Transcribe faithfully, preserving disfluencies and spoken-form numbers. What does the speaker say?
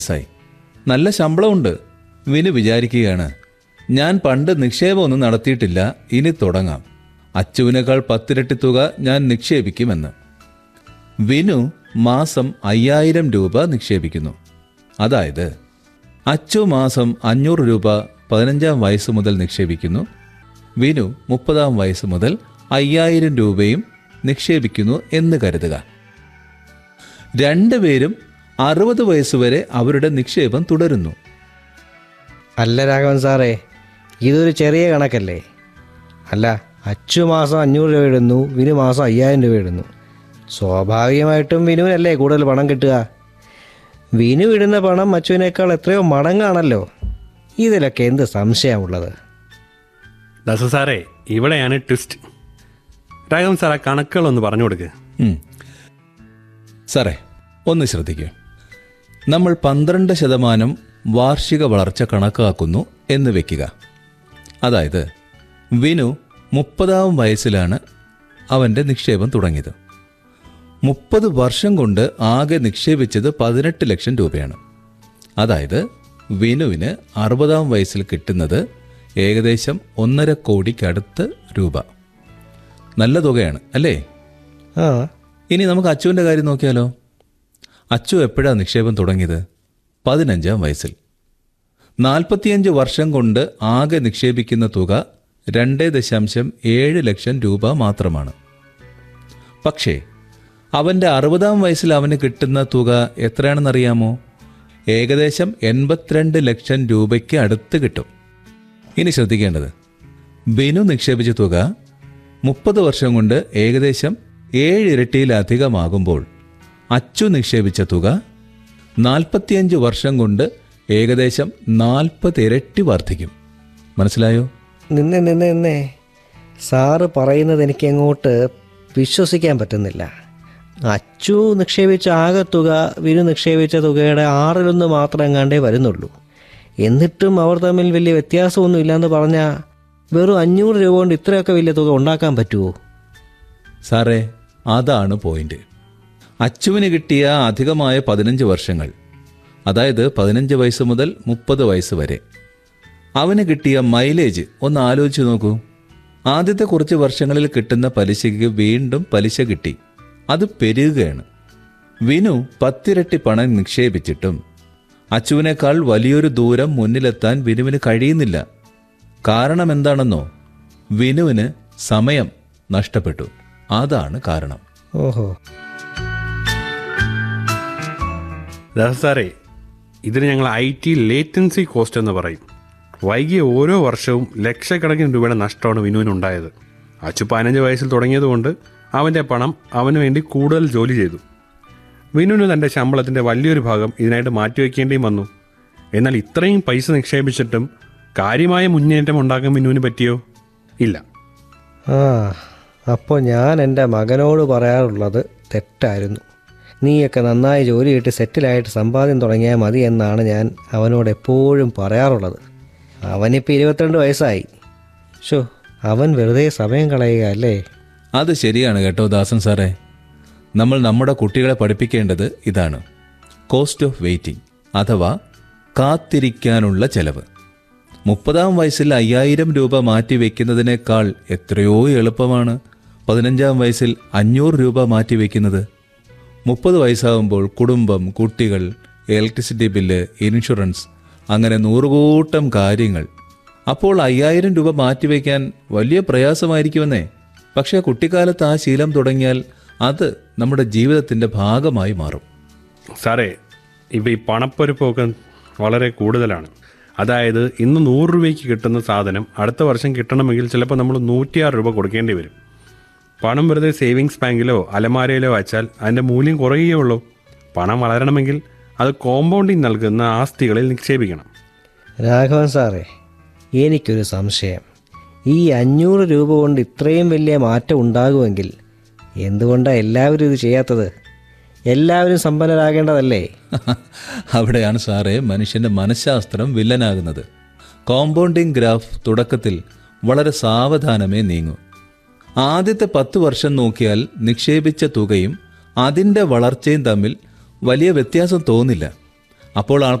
സായി നല്ല ശമ്പളമുണ്ട്. വിനു വിചാരിക്കുകയാണ്, ഞാൻ പണ്ട് നിക്ഷേപമൊന്നും നടത്തിയിട്ടില്ല, ഇനി തുടങ്ങാം. അച്ചുവിനേക്കാൾ പത്തിരട്ടി തുക ഞാൻ നിക്ഷേപിക്കുമെന്ന്. വിനു മാസം അയ്യായിരം രൂപ നിക്ഷേപിക്കുന്നു. അതായത് അച്ചു മാസം അഞ്ഞൂറ് രൂപ പതിനഞ്ചാം വയസ്സ് മുതൽ നിക്ഷേപിക്കുന്നു. വിനു മുപ്പതാം വയസ്സ് മുതൽ അയ്യായിരം രൂപയും നിക്ഷേപിക്കുന്നു എന്ന് കരുതുക. രണ്ടുപേരും അറുപത് വയസ്സുവരെ അവരുടെ നിക്ഷേപം തുടരുന്നു. അല്ല രാഘവൻ സാറേ, ഇതൊരു ചെറിയ കണക്കല്ലേ? അല്ല, അച്ചു മാസം അഞ്ഞൂറ് രൂപ ഇടുന്നു, വിനു മാസം അയ്യായിരം രൂപ ഇടുന്നു. സ്വാഭാവികമായിട്ടും വിനുവിനല്ലേ കൂടുതൽ പണം കിട്ടുക. വിനു ഇടുന്ന പണം അച്ചുവിനേക്കാൾ എത്രയോ മടങ്ങാണല്ലോ. ഇതിലൊക്കെ എന്ത് സംശയമുള്ളത്? ദാസ സാറേ, ഇവിടെയാണ് ട്വിസ്റ്റ്. രാഘവൻ സാർ ആ കണക്കുകളൊന്ന് പറഞ്ഞു കൊടുക്കുക. സാറേ ഒന്ന് ശ്രദ്ധിക്കുക. നമ്മൾ പന്ത്രണ്ട് ശതമാനം വാർഷിക വളർച്ച കണക്കാക്കുന്നു എന്ന് വെക്കുക. അതായത് വിനു മുപ്പതാം വയസ്സിലാണ് അവൻ്റെ നിക്ഷേപം തുടങ്ങിയത്. മുപ്പത് വർഷം കൊണ്ട് ആകെ നിക്ഷേപിച്ചത് പതിനെട്ട് ലക്ഷം രൂപയാണ്. അതായത് വിനുവിന് അറുപതാം വയസ്സിൽ കിട്ടുന്നത് ഏകദേശം ഒന്നര കോടിക്കടുത്ത് രൂപ. നല്ല തുകയാണ് അല്ലേ? ആ, ഇനി നമുക്ക് അച്ചുവിൻ്റെ കാര്യം നോക്കിയാലോ. അച്ചു എപ്പോഴാണ് നിക്ഷേപം തുടങ്ങിയത്? പതിനഞ്ചാം വയസ്സിൽ. നാൽപ്പത്തിയഞ്ച് വർഷം കൊണ്ട് ആകെ നിക്ഷേപിക്കുന്ന തുക രണ്ട് ദശാംശം ഏഴ് ലക്ഷം രൂപ മാത്രമാണ്. പക്ഷേ അവൻ്റെ അറുപതാം വയസ്സിൽ അവന് കിട്ടുന്ന തുക എത്രയാണെന്നറിയാമോ? ഏകദേശം എൺപത്തിരണ്ട് ലക്ഷം രൂപയ്ക്ക് അടുത്ത് കിട്ടും. ഇനി ശ്രദ്ധിക്കേണ്ടത്, ബിനു നിക്ഷേപിച്ച തുക മുപ്പത് വർഷം കൊണ്ട് ഏകദേശം ഏഴ് ഇരട്ടിയിലധികമാകുമ്പോൾ അച്ചു നിക്ഷേപിച്ച തുക നാൽപ്പത്തിയഞ്ച് വർഷം കൊണ്ട് ഏകദേശം നാൽപ്പത് ഇരട്ടി വർദ്ധിക്കും. മനസ്സിലായോ? നിന്നെ നിന്നെ നിന്നെ സാറ് പറയുന്നത് എനിക്ക് എങ്ങോട്ട് വിശ്വസിക്കാൻ പറ്റുന്നില്ല. അച്ചു നിക്ഷേപിച്ച ആകെ തുക വിനു നിക്ഷേപിച്ച തുകയുടെ ആറിലൊന്ന് മാത്രം എങ്ങാണ്ടേ വരുന്നുള്ളൂ. എന്നിട്ടും അവർ തമ്മിൽ വലിയ വ്യത്യാസമൊന്നും ഇല്ലയെന്ന് പറഞ്ഞാൽ വെറും അഞ്ഞൂറ് രൂപ കൊണ്ട് ഇത്രയൊക്കെ വലിയ തുക ഉണ്ടാക്കാൻ പറ്റുമോ? സാറേ, അതാണ് പോയിന്റ്. അച്ചുവിന് കിട്ടിയ അധികമായ പതിനഞ്ച് വർഷങ്ങൾ, അതായത് പതിനഞ്ച് വയസ്സ് മുതൽ മുപ്പത് വയസ്സ് വരെ അവന് കിട്ടിയ മൈലേജ് ഒന്ന് ആലോചിച്ച് നോക്കൂ. ആദ്യത്തെ കുറച്ച് വർഷങ്ങളിൽ കിട്ടുന്ന പലിശയ്ക്ക് വീണ്ടും പലിശ കിട്ടി. അത് പെരുകുകയാണ്. വിനു പത്തിരട്ടി പണം നിക്ഷേപിച്ചിട്ടും അച്ചുവിനേക്കാൾ വലിയൊരു ദൂരം മുന്നിലെത്താൻ വിനുവിന് കഴിയുന്നില്ല. കാരണം എന്താണെന്നോ? വിനുവിന് സമയം നഷ്ടപ്പെട്ടു. അതാണ് കാരണം. ഓഹോ. ദാസ സാറേ, ഇതിന് ഞങ്ങൾ ഐ ടി ലേറ്റൻസി കോസ്റ്റ് എന്ന് പറയും. വൈകിയ ഓരോ വർഷവും ലക്ഷക്കണക്കിന് രൂപയുടെ നഷ്ടമാണ് വിനുവിനുണ്ടായത്. അച്ചു പതിനഞ്ച് വയസ്സിൽ തുടങ്ങിയതുകൊണ്ട് അവൻ്റെ പണം അവന് വേണ്ടി കൂടുതൽ ജോലി ചെയ്തു. വിനുവിന് തൻ്റെ ശമ്പളത്തിൻ്റെ വലിയൊരു ഭാഗം ഇതിനായിട്ട് മാറ്റിവെക്കേണ്ടിയും വന്നു. എന്നാൽ ഇത്രയും പൈസ നിക്ഷേപിച്ചിട്ടും കാര്യമായ മുന്നേറ്റം ഉണ്ടാക്കാൻ വിനുവിന് പറ്റിയോ? ഇല്ല. ആ, അപ്പോൾ ഞാൻ എൻ്റെ മകനോട് പറയാറുള്ളത് തെറ്റായിരുന്നു. നീയൊക്കെ നന്നായി ജോലി കിട്ടി സെറ്റിലായിട്ട് സമ്പാദ്യം തുടങ്ങിയാൽ മതി എന്നാണ് ഞാൻ അവനോട് എപ്പോഴും പറയാറുള്ളത്. അവനിപ്പോൾ ഇരുപത്തിരണ്ട് വയസ്സായി. ഷോ, അവൻ വെറുതെ സമയം കളയുക അല്ലേ? അത് ശരിയാണ് കേട്ടോ ദാസൻ സാറേ. നമ്മൾ നമ്മുടെ കുട്ടികളെ പഠിപ്പിക്കേണ്ടത് ഇതാണ്: കോസ്റ്റ് ഓഫ് വെയിറ്റിംഗ്, അഥവാ കാത്തിരിക്കാനുള്ള ചെലവ്. മുപ്പതാം വയസ്സിൽ അയ്യായിരം രൂപ മാറ്റിവെക്കുന്നതിനേക്കാൾ എത്രയോ എളുപ്പമാണ് പതിനഞ്ചാം വയസ്സിൽ അഞ്ഞൂറ് രൂപ മാറ്റിവെക്കുന്നത്. മുപ്പത് വയസ്സാകുമ്പോൾ കുടുംബം, കുട്ടികൾ, ഇലക്ട്രിസിറ്റി ബില്ല്, ഇൻഷുറൻസ്, അങ്ങനെ നൂറുകൂട്ടം കാര്യങ്ങൾ. അപ്പോൾ അയ്യായിരം രൂപ മാറ്റിവെക്കാൻ വലിയ പ്രയാസമായിരിക്കുമെന്നേ. പക്ഷേ കുട്ടിക്കാലത്ത് ആ ശീലം തുടങ്ങിയാൽ അത് നമ്മുടെ ജീവിതത്തിൻ്റെ ഭാഗമായി മാറും. സാറേ, ഇപ്പോൾ ഈ പണപ്പെരുപ്പമൊക്കെ വളരെ കൂടുതലാണ്. അതായത് ഇന്ന് നൂറ് രൂപയ്ക്ക് കിട്ടുന്ന സാധനം അടുത്ത വർഷം കിട്ടണമെങ്കിൽ ചിലപ്പോൾ നമ്മൾ നൂറ്റിയാറ് രൂപ കൊടുക്കേണ്ടി വരും. പണം വെറുതെ സേവിങ്സ് ബാങ്കിലോ അലമാരയിലോ വച്ചാൽ അതിൻ്റെ മൂല്യം കുറയുകയുള്ളൂ. പണം വളരണമെങ്കിൽ അത് കോമ്പൗണ്ടിങ് നൽകുന്ന ആസ്തികളിൽ നിക്ഷേപിക്കണം. രാഘവൻ സാറേ, എനിക്കൊരു സംശയം. ഈ അഞ്ഞൂറ് രൂപ കൊണ്ട് ഇത്രയും വലിയ മാറ്റം ഉണ്ടാകുമെങ്കിൽ എന്തുകൊണ്ടാണ് എല്ലാവരും ഇത് ചെയ്യാത്തത്? എല്ലാവരും സമ്പന്നരാകേണ്ടതല്ലേ? അവിടെയാണ് സാറേ മനുഷ്യൻ്റെ മനഃശാസ്ത്രം വില്ലനാകുന്നത്. കോമ്പൗണ്ടിങ് ഗ്രാഫ് തുടക്കത്തിൽ വളരെ സാവധാനമേ നീങ്ങൂ. ആദ്യത്തെ പത്ത് വർഷം നോക്കിയാൽ നിക്ഷേപിച്ച തുകയും അതിൻ്റെ വളർച്ചയും തമ്മിൽ വലിയ വ്യത്യാസം തോന്നില്ല. അപ്പോൾ ആൾ